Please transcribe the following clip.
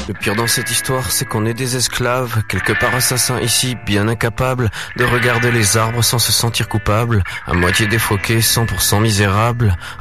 Le pire dans cette histoire, c'est qu'on est des esclaves, quelque part assassins ici, bien incapables de regarder les arbres sans se sentir coupables, à moitié défroqués, 100% misérables,